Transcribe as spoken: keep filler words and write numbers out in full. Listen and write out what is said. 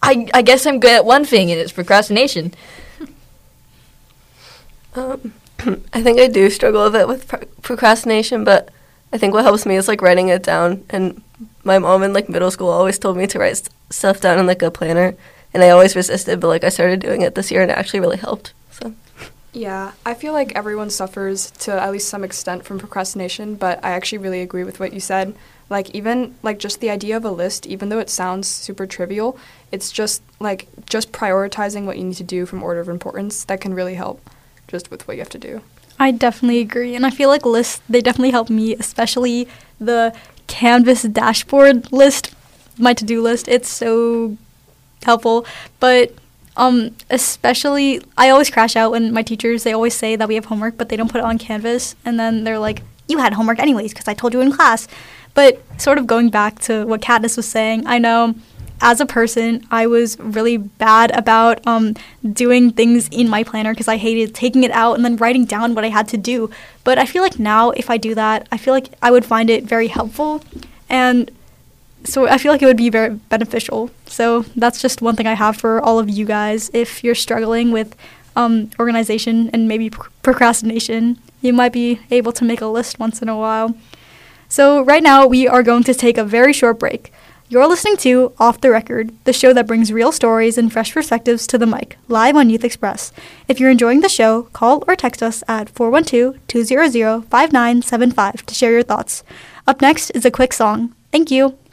I, I guess I'm good at one thing, and it's procrastination. Um, I think I do struggle a bit with pro- procrastination, but I think what helps me is, like, writing it down. And my mom in, like, middle school always told me to write st- stuff down in, like, a planner. And I always resisted, but, like, I started doing it this year, and it actually really helped. So. Yeah, I feel like everyone suffers to at least some extent from procrastination, but I actually really agree with what you said. Like, even, like, just the idea of a list, even though it sounds super trivial, it's just, like, just prioritizing what you need to do from order of importance that can really help just with what you have to do. I definitely agree, and I feel like lists, they definitely help me, especially the Canvas dashboard list, my to-do list. It's so helpful, but um, especially, I always crash out when my teachers, they always say that we have homework, but they don't put it on Canvas, and then they're like, you had homework anyways because I told you in class. But sort of going back to what Katniss was saying, I know as a person, I was really bad about um, doing things in my planner because I hated taking it out and then writing down what I had to do. But I feel like now if I do that, I feel like I would find it very helpful. And so I feel like it would be very beneficial. So that's just one thing I have for all of you guys. If you're struggling with um, organization and maybe pr- procrastination, you might be able to make a list once in a while. So right now we are going to take a very short break. You're listening to Off the Record, the show that brings real stories and fresh perspectives to the mic, live on Youth Express. If you're enjoying the show, call or text us at four one two, two zero zero, five nine seven five to share your thoughts. Up next is a quick song. Thank you.